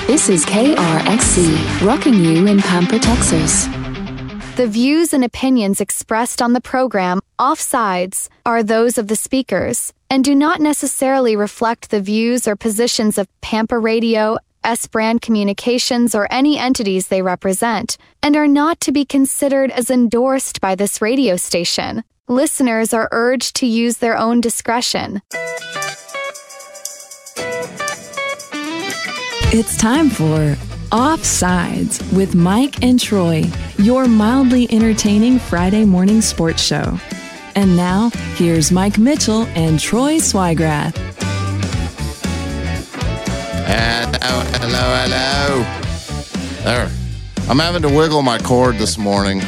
This is KRXC, rocking you in Pampa, Texas. The views and opinions expressed on the program Offsides are those of the speakers and do not necessarily reflect the views or positions of Pampa Radio, S-Brand Communications, or any entities they represent, and are not to be considered as endorsed by this radio station. Listeners are urged to use their own discretion. It's time for Offsides with Mike and Troy, your mildly entertaining Friday morning sports show. And now, here's Mike Mitchell and Troy Swigrath. Hello. There. I'm having to wiggle my cord this morning.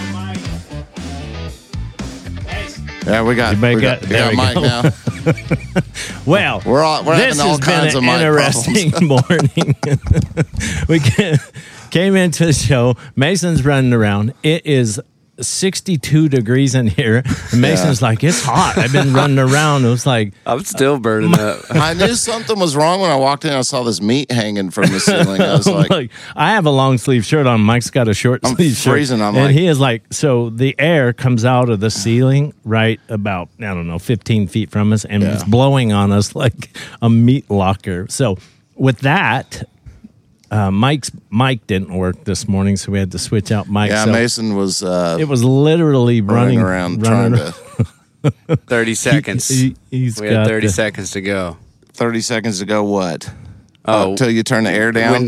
Yeah, we got Mike now. Well, we're this having all kinds of mic problems. This has been an interesting morning. We came into the show. Mason's running around. It is 62 degrees in here. And Mason's like, it's hot. I've been running around. It was like, I'm still burning up. I knew something was wrong when I walked in. I saw this meat hanging from the ceiling. I was like, I have a long sleeve shirt on. Mike's got a short sleeve shirt. Freezing. He is like, so the air comes out of the ceiling right about, 15 feet from us, and it's blowing on us like a meat locker. So with that, Mike's mic didn't work this morning, so we had to switch out Mike. Yeah, so Mason was. It was literally running around trying to. 30 seconds. We had 30 seconds to go. 30 seconds to go. What? Oh, till you turn the air down.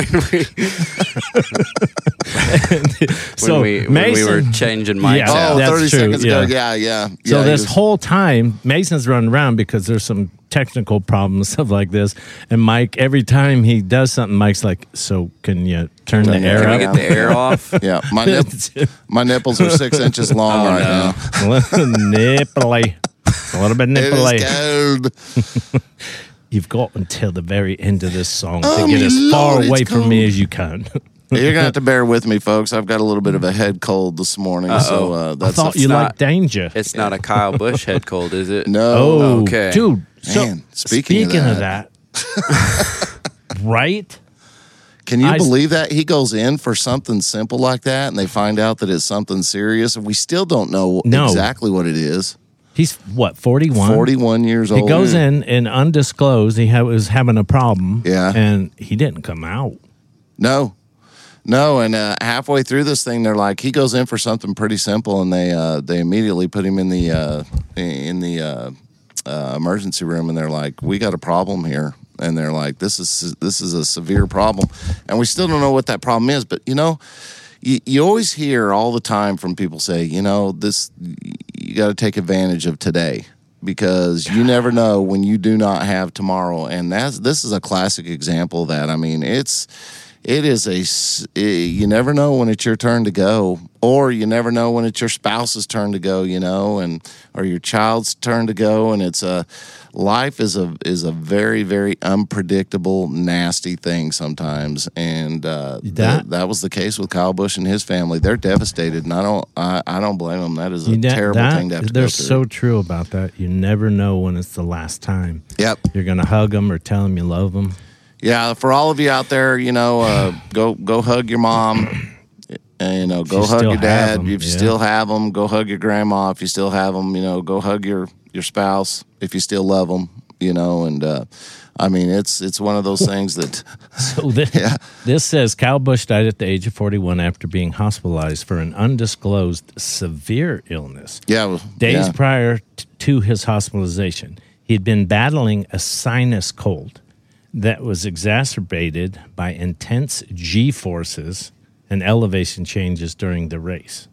When we were changing mics. Yeah, out. 30 true. seconds ago. Yeah. So this whole time, Mason's running around because there's some technical problems, stuff like this. And Mike, every time he does something, Mike's like, so can you turn the air up? Can we get the air off? Yeah, my nipples are 6 inches long now. Nipply. A little bit nipply. It is cold. You've got until the very end of this song to get as far away from me as you can. You're going to have to bear with me, folks. I've got a little bit of a head cold this morning. So I thought you liked danger. It's not a Kyle Busch head cold, is it? No. Oh, okay. Dude. Man, speaking of that. Right? Can you believe that? He goes in for something simple like that, and they find out that it's something serious, and we still don't know exactly what it is. He's, 41? 41 years old. He goes in and undisclosed. He was having a problem. Yeah. And he didn't come out. No, and halfway through this thing, they're like, he goes in for something pretty simple, and they immediately put him in the emergency room, and they're like, we got a problem here. And they're like, this is a severe problem. And we still don't know what that problem is. But, you always hear all the time from people say, you got to take advantage of today because you never know when you do not have tomorrow. And this is a classic example of that. I mean, you never know when it's your turn to go, or you never know when it's your spouse's turn to go, or your child's turn to go. And life is a very, very unpredictable, nasty thing sometimes. And that was the case with Kyle Busch and his family. They're devastated, and I don't blame them. That is a terrible thing to have to go through. They're so true about that. You never know when it's the last time. Yep. You're going to hug them or tell them you love them. Yeah, for all of you out there, go hug your mom. And, go hug your dad if you still have them. Go hug your grandma if you still have them. Go hug your spouse if you still love them. And I mean, it's one of those things that. So this says Kyle Busch died at the age of 41 after being hospitalized for an undisclosed severe illness. Yeah, days prior to his hospitalization, he'd been battling a sinus cold that was exacerbated by intense G-forces and elevation changes during the race.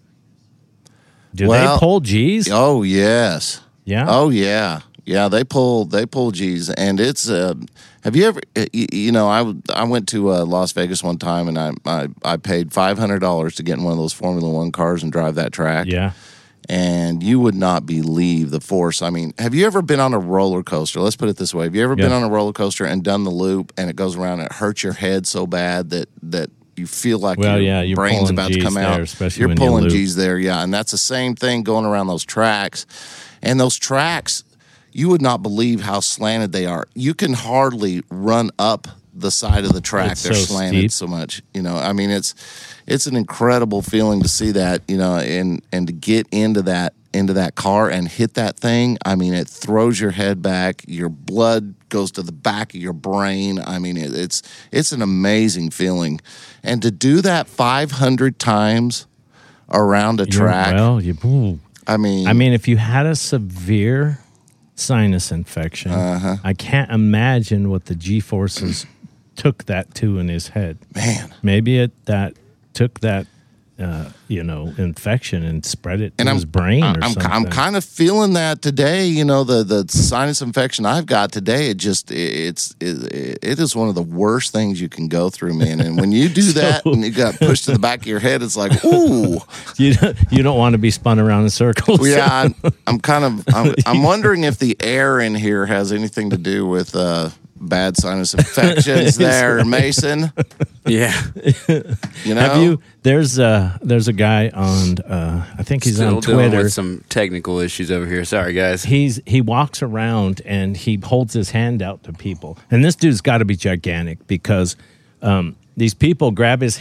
Do they pull G's? Oh, yes. Yeah? Oh, yeah. Yeah, they pull G's. And it's, have you ever, I went to Las Vegas one time, and I paid $500 to get in one of those Formula One cars and drive that track. Yeah. And you would not believe the force. I mean, have you ever been on a roller coaster? Let's put it this way. Have you ever been on a roller coaster and done the loop, and it goes around and it hurts your head so bad that you feel like your brain's about to come out? You're pulling G's there, yeah. And that's the same thing going around those tracks. And those tracks, you would not believe how slanted they are. You can hardly run up the side of the track. It's They're so slanted steep. so much. I mean, it's an incredible feeling to see that, and to get into that car and hit that thing. I mean, it throws your head back. Your blood goes to the back of your brain. I mean, it's an amazing feeling. And to do that 500 times around a track. I mean, if you had a severe sinus infection, I can't imagine what the G-forces took that to in his head. Man. Maybe that took that infection and spread it to his brain or something. I'm kind of feeling that today. The sinus infection I've got today. It is one of the worst things you can go through, man. And when you do that and you got pushed to the back of your head, it's like, ooh. You don't want to be spun around in circles. Yeah, I'm wondering if the air in here has anything to do with bad sinus infections there, Mason. Yeah. There's a guy on I think he's Still on Twitter dealing with some technical issues over here. Sorry, guys. He walks around and he holds his hand out to people. And this dude's got to be gigantic because these people grab his